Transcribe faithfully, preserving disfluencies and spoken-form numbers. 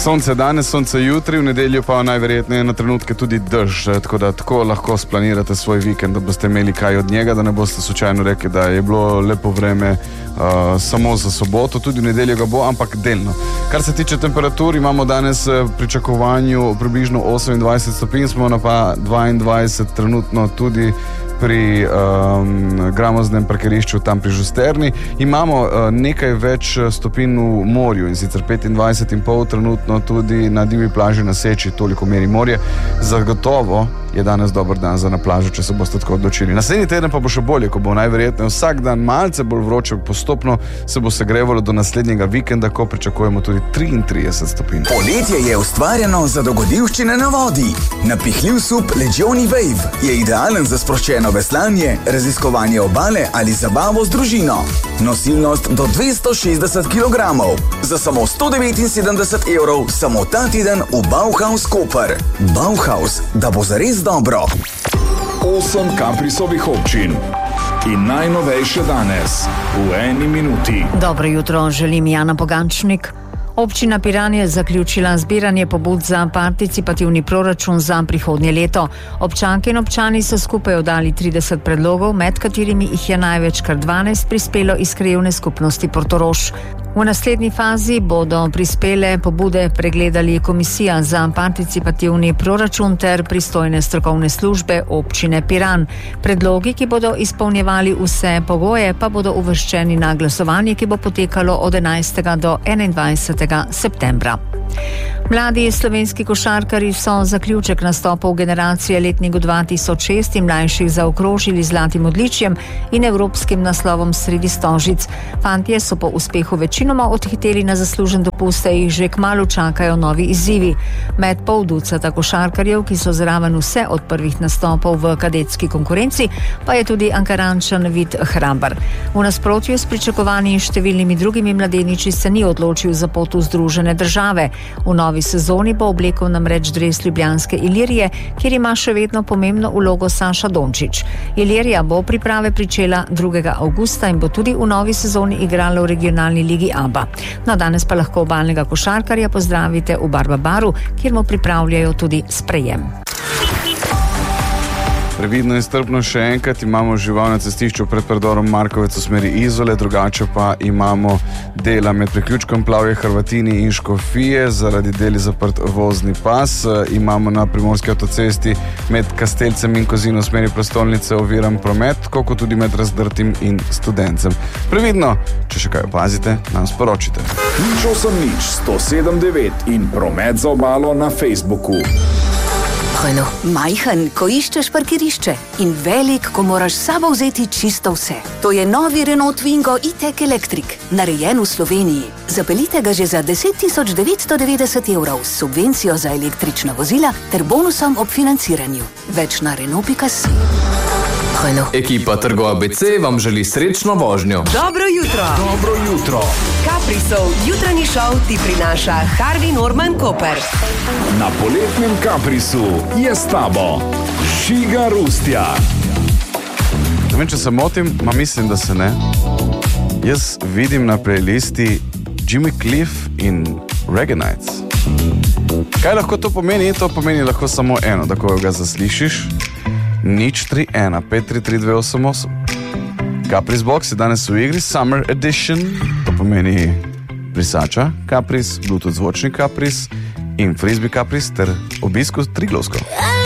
Sonce danes, sonce jutri, v nedeljo pa najverjetneje na trenutke tudi dež, tako da tako lahko splanirate svoj vikend, da boste imeli kaj od njega, da ne boste slučajno rekli, da je bilo lepo vreme uh, samo za soboto, tudi v nedeljo ga bo, ampak delno. Kar se tiče temperatur, imamo danes v pričakovanju približno osemindvajset stopinj, smo na pa dvaindvajset trenutno tudi pri um, gramoznem parkirišču tam pri Žusterni. Imamo uh, nekaj več stopinj v morju in sicer petindvajset in pol trenutno tudi na divji plaži na Seči, toliko meri morje. Zagotovo je danes dober dan za na plažo, če se boste tako odločili. Naslednji teden pa bo še bolje, ko bo najverjetneje vsak dan malce bolj vroče, postopno se bo segrevalo do naslednjega vikenda, ko pričakujemo tudi triintrideset stopinj. Poletje je ustvarjeno za dogodivščine na vodi. Napihljiv sup Legioni Wave je idealen za sproščeno veslanje, raziskovanje obale ali zabavo z družino. Nosilnost do dvesto šestdeset kilogramov. Za samo sto devetinsedemdeset evrov samo ta teden v Bauhaus Koper. Bauhaus, da bo zares dobro. Osem Caprisovih občin. In najnovejše danes v eni minuti. Dobro jutro, želim Jana Pogančnik. Občina Piran je zaključila zbiranje pobud za participativni proračun za prihodnje leto. Občanke in občani so skupaj oddali trideset predlogov, med katerimi jih je največ kar dvanajst prispelo iz krajevne skupnosti Portorož. V naslednji fazi bodo prispele pobude pregledali Komisija za participativni proračun ter pristojne strokovne službe občine Piran. Predlogi, ki bodo izpolnjevali vse pogoje, pa bodo uvrščeni na glasovanje, ki bo potekalo od enajstega do enaindvajsetega septembra. Mladi slovenski košarkarji so zaključek nastopov generacije letniku dva tisoč šest in mlajših zaokrožili z zlatim odličjem in evropskim naslovom sredi Stožic. Fantje so po uspehu večinoma odhiteli na zaslužen dopust, jih že kmalu čakajo novi izzivi. Med pol ducata košarkarjev, ki so zraven vse od prvih nastopov v kadetski konkurenci, pa je tudi Ankarančan Vid Hrabar. V nasprotju s pričakovanji številnimi drugimi mladeniči se ni odločil za pot v Združene države. V novi sezoni bo oblekel namreč dres ljubljanske Ilirije, kjer ima še vedno pomembno vlogo Saša Dončić. Ilirija bo priprave pričela drugega avgusta in bo tudi v novi sezoni igrala v regionalni ligi A B A. No, danes pa lahko obalnega košarkarja pozdravite v Barbabaru, kjer mu pripravljajo tudi sprejem. Previdno in strpno še enkrat, imamo žival na cestišču pred predorom Markovec v smeri Izole, drugače pa imamo dela med priključkom Plavje, Hrvatini in Škofije, zaradi deli zaprt vozni pas. Imamo na primorski avtocesti med Kastelcem in Kozino v smeri prestolnice oviran promet, kot tudi med Razdrtim in Studencem. Previdno, če še kaj opazite, nam sporočite. Nič osem nič sto sedem devet in promet za obalo na Facebooku. Hojno, majhen, ko iščeš parkirišče in velik, ko moraš s sabo vzeti čisto vse. To je novi Renault Twingo e-tech Electric, narejen v Sloveniji. Zapeljite ga že za deset tisoč devetsto devetdeset evrov s subvencijo za električna vozila ter bonusom ob financiranju. Več na Renault pika si. Hojno. Ekipa Trgo A B C vam želi srečno vožnjo. Dobro jutro. Dobro jutro. Caprisov jutranji šov ti prinaša Harvey Norman Koper. Na poletnem Caprisu je s tabo Žiga Rustja. Ne vem, če se motim, ma mislim, da se ne. Jaz vidim na playlisti Jimmy Cliff in Reggae Nights. Kaj lahko to pomeni? To pomeni lahko samo eno, da ko ga zaslišiš, nič tri ena pet tri tri dve osem osem. Capris Box je danes v igri, Summer Edition, to pomeni brisača Capris, Bluetooth zvočnik Capris in Frisbee Capris ter obisku Triglovsko.